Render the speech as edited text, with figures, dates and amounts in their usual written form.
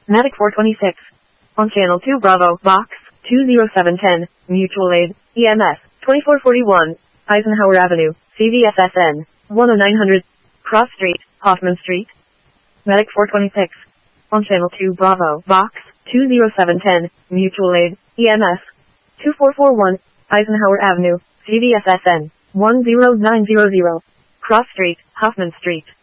Medic 426. On Channel 2 Bravo, Box 20710, Mutual Aid, EMS 2441, Eisenhower Avenue, CVSSN 10900, Cross Street, Hoffman Street. Medic 426. On Channel 2 Bravo, Box 20710, Mutual Aid, EMS 2441, Eisenhower Avenue, CVSSN 10900, Cross Street, Hoffman Street.